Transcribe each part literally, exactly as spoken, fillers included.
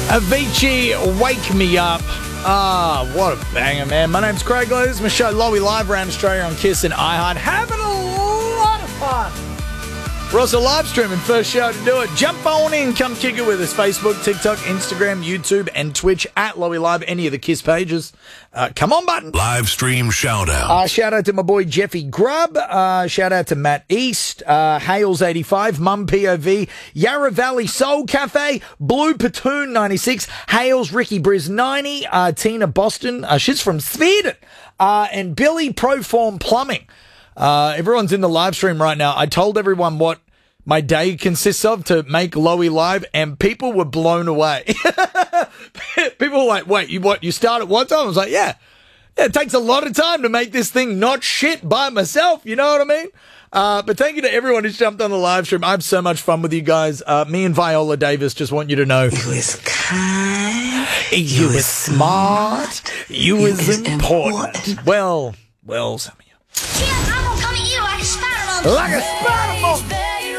Avicii, Wake Me Up. Ah, what a banger, man. My name's Craig Lowe. This is my show, Lowy Live, around Australia on Kiss and iHeart. Having a lot of fun. We're also live streaming, first show to do it. Jump on in, come kick it with us. Facebook, TikTok, Instagram, YouTube, and Twitch at Lowy Live, any of the Kiss pages. Uh, come on, button. Live stream shout out. Uh, shout out to my boy Jeffy Grubb. Uh, shout out to Matt East, uh, Hales eighty-five, Mum P O V, Yarra Valley Soul Cafe, Blue Platoon ninety-six, Hales Ricky Briz ninety, uh, Tina Boston, uh, she's from Sweden, uh, and Billy Proform Plumbing. Uh, everyone's in the live stream right now. I told everyone what my day consists of to make Lowy Live, and people were blown away. People were like, wait, you what? You start at what time? I was like, yeah. yeah. It takes a lot of time to make this thing not shit by myself. You know what I mean? Uh, but thank you to everyone who's jumped on the live stream. I have so much fun with you guys. Uh, me and Viola Davis just want you to know. You is kind. You, you is smart. You, you is, is important. important. Well, well, some of you. Yeah, I'm gonna come at you like a spider. Like a spider.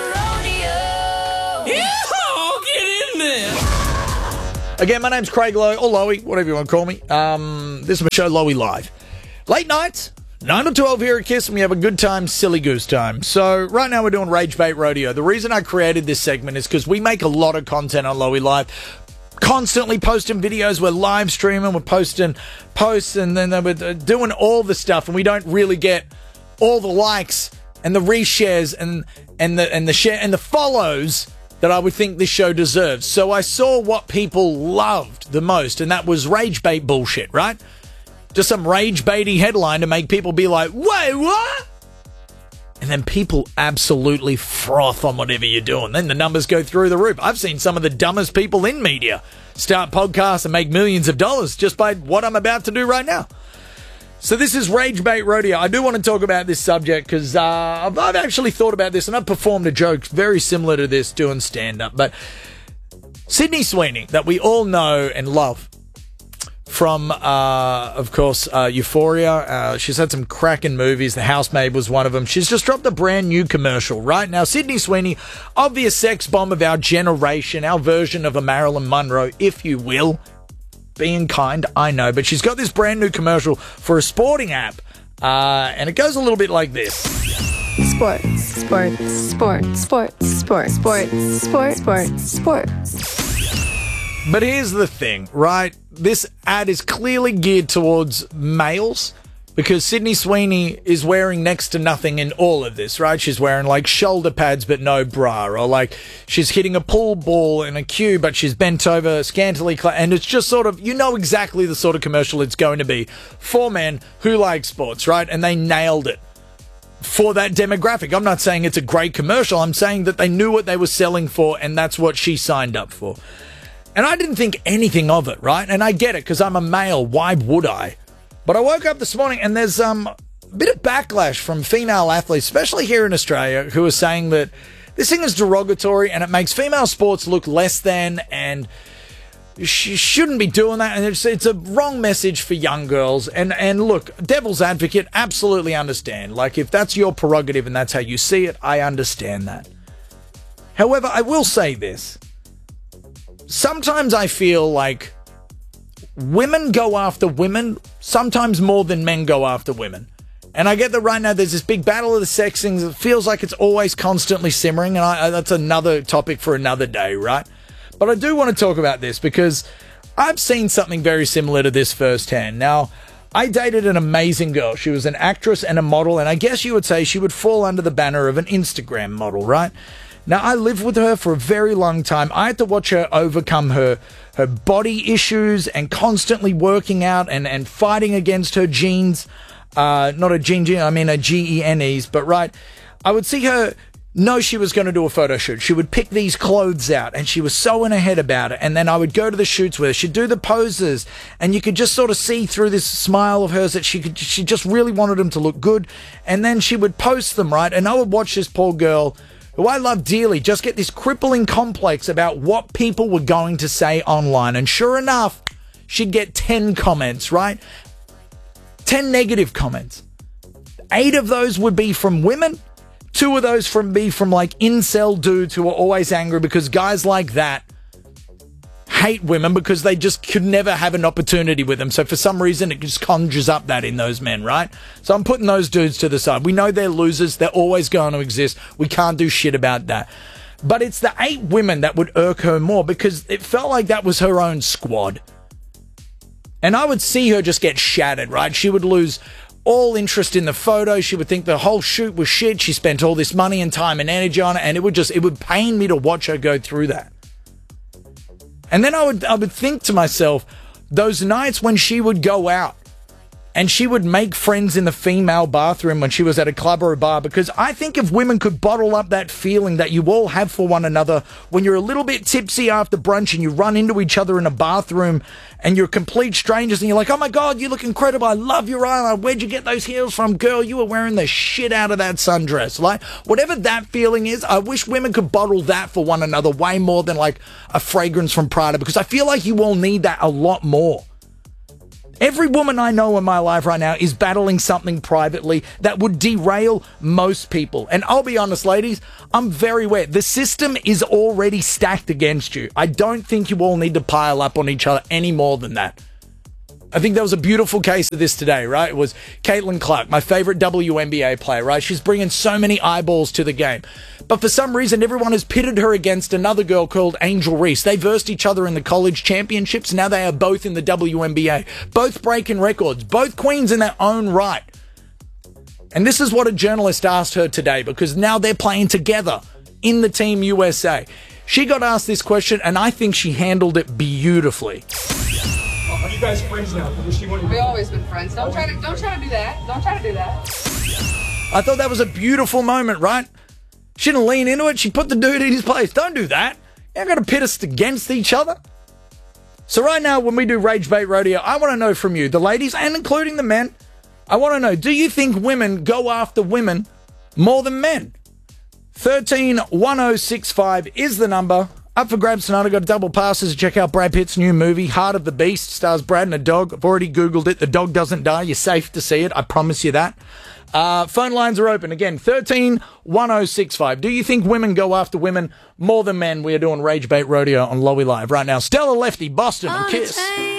Again, my name's Craig Lowe, or Lowy, whatever you want to call me. Um, this is my show, Lowy Live. Late nights, nine to twelve here at Kiss, and we have a good time, silly goose time. So right now we're doing Rage Bait Rodeo. The reason I created this segment is because we make a lot of content on Lowy Live. Constantly posting videos, we're live streaming, we're posting posts, and then we're doing all the stuff, and we don't really get all the likes and the reshares and and the and the share and the follows that I would think this show deserves. So I saw what people loved the most, and that was rage bait bullshit, right? Just some rage baity headline to make people be like, wait, what? And then people absolutely froth on whatever you're doing. Then the numbers go through the roof. I've seen some of the dumbest people in media start podcasts and make millions of dollars just by what I'm about to do right now. So this is Rage Bait Rodeo. I do want to talk about this subject because uh, I've, I've actually thought about this, and I've performed a joke very similar to this doing stand-up. But Sydney Sweeney, that we all know and love from, uh, of course, uh, Euphoria. Uh, she's had some cracking movies. The Housemaid was one of them. She's just dropped a brand new commercial, right? Now, Sydney Sweeney, obvious sex bomb of our generation, our version of a Marilyn Monroe, if you will. Being kind, I know, but she's got this brand new commercial for a sporting app, uh, and it goes a little bit like this. Sports, sports, sports, sports, sports, sports, sports, sports, sports. But here's the thing, right? This ad is clearly geared towards males, because Sydney Sweeney is wearing next to nothing in all of this, right? She's wearing like shoulder pads but no bra, or like she's hitting a pool ball in a cue but she's bent over scantily clad, and it's just sort of, you know exactly the sort of commercial it's going to be for men who like sports, right? And they nailed it for that demographic. I'm not saying it's a great commercial. I'm saying that they knew what they were selling for, and that's what she signed up for. And I didn't think anything of it, right? And I get it because I'm a male. Why would I? But I woke up this morning and there's um, a bit of backlash from female athletes, especially here in Australia, who are saying that this thing is derogatory and it makes female sports look less than, and she shouldn't be doing that. And it's, it's a wrong message for young girls. And, and look, devil's advocate, absolutely understand. Like, if that's your prerogative and that's how you see it, I understand that. However, I will say this. Sometimes I feel like women go after women sometimes more than men go after women. And I get that right now there's this big battle of the sexings. It feels like it's always constantly simmering, and I, that's another topic for another day, right? But I do want to talk about this because I've seen something very similar to this firsthand. Now, I dated an amazing girl. She was an actress and a model, and I guess you would say she would fall under the banner of an Instagram model, right? Now, I lived with her for a very long time. I had to watch her overcome her her body issues and constantly working out and, and fighting against her genes. Uh, not a gene, gene, I mean a G E N Es, but right. I would see her know she was going to do a photo shoot. She would pick these clothes out, and she was so in her head about it. And then I would go to the shoots with her. She'd do the poses, and you could just sort of see through this smile of hers that she could, she just really wanted them to look good. And then she would post them, right? And I would watch this poor girl, who I love dearly, just get this crippling complex about what people were going to say online. And sure enough, she'd get ten comments, right? ten negative comments. Eight of those would be from women. Two of those from be from like incel dudes who are always angry because guys like that hate women because they just could never have an opportunity with them. So for some reason, it just conjures up that in those men, right? So I'm putting those dudes to the side. We know they're losers. They're always going to exist. We can't do shit about that. But it's the eight women that would irk her more because it felt like that was her own squad. And I would see her just get shattered, right? She would lose all interest in the photo. She would think the whole shoot was shit. She spent all this money and time and energy on it, and it would just, it would pain me to watch her go through that. And then I would, I would think to myself, those nights when she would go out and she would make friends in the female bathroom when she was at a club or a bar, because I think if women could bottle up that feeling that you all have for one another when you're a little bit tipsy after brunch and you run into each other in a bathroom and you're complete strangers and you're like, oh my God, you look incredible. I love your eyeliner. Where'd you get those heels from? Girl, you were wearing the shit out of that sundress. Like, whatever that feeling is, I wish women could bottle that for one another way more than like a fragrance from Prada, because I feel like you all need that a lot more. Every woman I know in my life right now is battling something privately that would derail most people. And I'll be honest, ladies, I'm very aware. The system is already stacked against you. I don't think you all need to pile up on each other any more than that. I think there was a beautiful case of this today, right? It was Caitlin Clark, my favorite W N B A player, right? She's bringing so many eyeballs to the game. But for some reason, everyone has pitted her against another girl called Angel Reese. They versed each other in the college championships. Now they are both in the W N B A, both breaking records, both queens in their own right. And this is what a journalist asked her today, because now they're playing together in the Team U S A. She got asked this question, and I think she handled it beautifully. Are you guys friends now? We've always been friends. Don't try to don't try to do that. Don't try to do that. I thought that was a beautiful moment, right? She didn't lean into it. She put the dude in his place. Don't do that. You're not going to pit us against each other. So right now, when we do Rage Bait Rodeo, I want to know from you, the ladies and including the men, I want to know, do you think women go after women more than men? thirteen one oh six five is the number. Up for grabs tonight. I've got double passes to check out Brad Pitt's new movie, Heart of the Beast. Stars Brad and a dog. I've already Googled it. The dog doesn't die. You're safe to see it. I promise you that. Uh, phone lines are open. Again, thirteen one oh six five. Do you think women go after women more than men? We are doing Rage Bait Rodeo on Lowy Live right now. Stella Lefty, Boston, on Kiss.